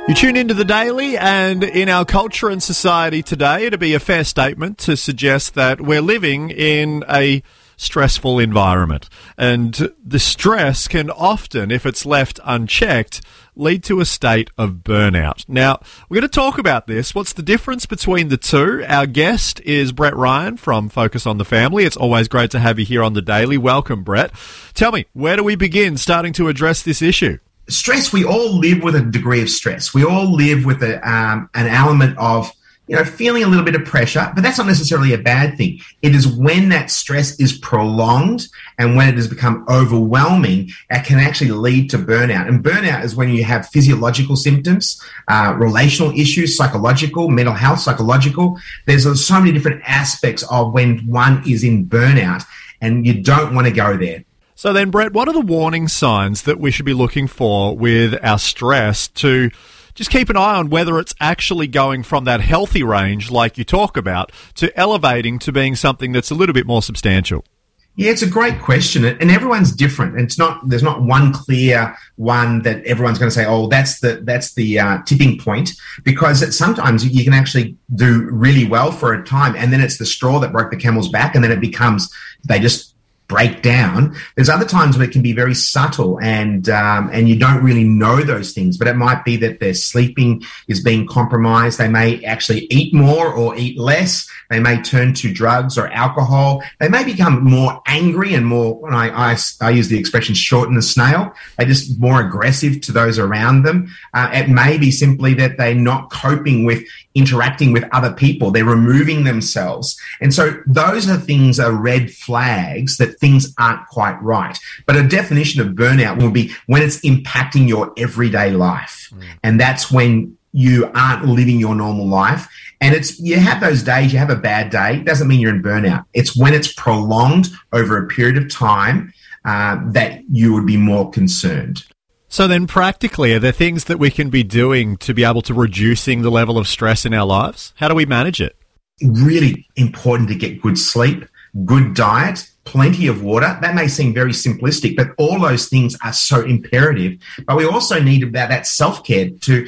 You tune into The Daily, and in our culture and society today, it'd be a fair statement to suggest that we're living in a stressful environment. And the stress can often, if it's left unchecked, lead to a state of burnout. Now, we're going to talk about this. What's the difference between the two? Our guest is Brett Ryan from Focus on the Family. It's always great to have you here on The Daily. Welcome, Brett. Tell me, where do we begin starting to address this issue? Stress, we all live with a degree of stress. We all live with an element of, feeling a little bit of pressure, but that's not necessarily a bad thing. It is when that stress is prolonged and when it has become overwhelming, it can actually lead to burnout. And burnout is when you have physiological symptoms, relational issues, psychological, mental health, psychological. There's so many different aspects of when one is in burnout, and you don't want to go there. So then, Brett, what are the warning signs that we should be looking for with our stress to just keep an eye on whether it's actually going from that healthy range, like you talk about, to elevating to being something that's a little bit more substantial? Yeah, it's a great question, and everyone's different. There's not one clear one that everyone's going to say, oh, that's the tipping point, because sometimes you can actually do really well for a time, and then it's the straw that broke the camel's back, and then it becomes they just break down. There's other times where it can be very subtle and you don't really know those things, but it might be that their sleeping is being compromised. They may actually eat more or eat less. They may turn to drugs or alcohol. They may become more angry and more, when I use the expression shorten the snail, they're just more aggressive to those around them. It may be simply that they're not coping with interacting with other people. They're removing themselves. And so those are things, are red flags that things aren't quite right. But a definition of burnout will be when it's impacting your everyday life. And that's when you aren't living your normal life. And you have those days, you have a bad day, doesn't mean you're in burnout. It's when it's prolonged over a period of time that you would be more concerned. So then practically, are there things that we can be doing to be able to reducing the level of stress in our lives? How do we manage it? Really important to get good sleep, good diet, plenty of water. That may seem very simplistic, but all those things are so imperative. But we also need that self-care to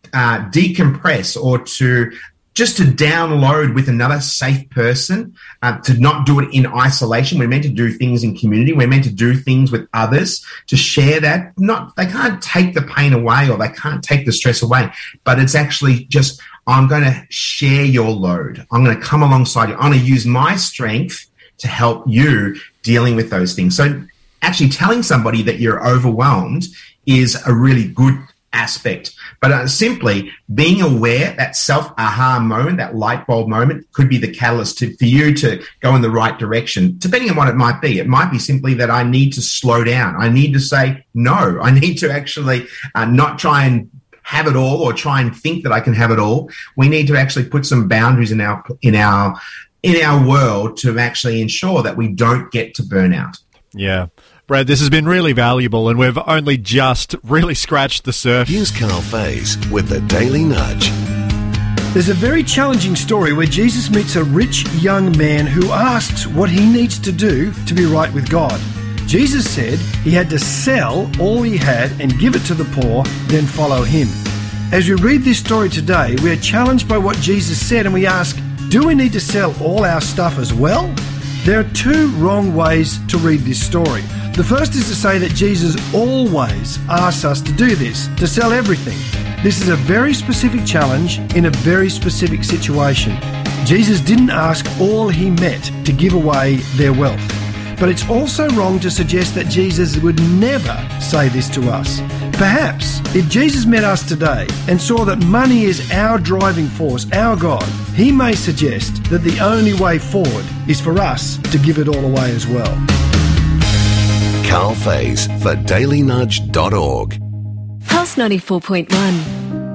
decompress or to download with another safe person, to not do it in isolation. We're meant to do things in community. We're meant to do things with others to share that. They can't take the pain away or they can't take the stress away, but it's actually just, I'm going to share your load. I'm going to come alongside you. I'm going to use my strength to help you dealing with those things. So actually telling somebody that you're overwhelmed is a really good aspect. But simply being aware, that self-aha moment, that light bulb moment could be the catalyst for you to go in the right direction, depending on what it might be. It might be simply that I need to slow down. I need to say no. I need to actually not try and have it all or try and think that I can have it all. We need to actually put some boundaries in our world to actually ensure that we don't get to burnout. Yeah. Brad, this has been really valuable, and we've only just really scratched the surface. Here's Carl Faze with the Daily Nudge. There's a very challenging story where Jesus meets a rich young man who asks what he needs to do to be right with God. Jesus said he had to sell all he had and give it to the poor, then follow him. As we read this story today, we are challenged by what Jesus said, and we ask, do we need to sell all our stuff as well? There are two wrong ways to read this story. The first is to say that Jesus always asks us to do this, to sell everything. This is a very specific challenge in a very specific situation. Jesus didn't ask all he met to give away their wealth. But it's also wrong to suggest that Jesus would never say this to us. Perhaps, if Jesus met us today and saw that money is our driving force, our God, he may suggest that the only way forward is for us to give it all away as well. Carl Faze for dailynudge.org. Pulse 94.1.